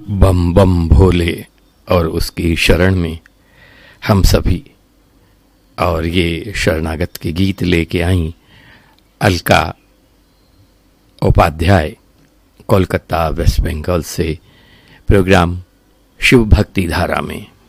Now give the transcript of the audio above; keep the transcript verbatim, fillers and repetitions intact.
बम बम भोले और उसकी शरण में हम सभी, और ये शरणागत के गीत लेके आई अलका उपाध्याय कोलकाता वेस्ट बंगाल से प्रोग्राम शिव भक्ति धारा में।